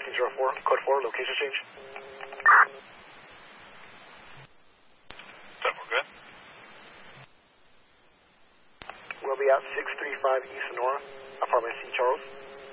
1904, code 4, location change. 10-4, good. We'll be at 635 East Sonora, apartment C, Charles.